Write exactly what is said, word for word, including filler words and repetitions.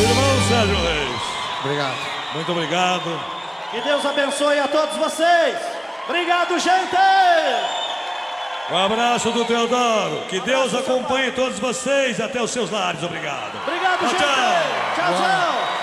Irmão Sérgio Reis. Obrigado. Muito obrigado. Que Deus abençoe a todos vocês. Obrigado, gente. Um abraço do Teodoro. Que Deus acompanhe todos vocês até os seus lares. Obrigado. Obrigado, Tchau, gente. tchau. Tchau, tchau.